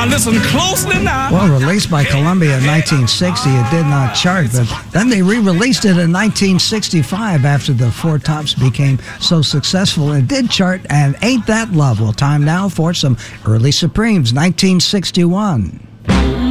Now listen closely now. Well, released by Columbia in 1960, it did not chart, but then they re-released it in 1965 after the Four Tops became so successful. It did chart, and Ain't That Love? Well, time now for some early Supremes, 1961.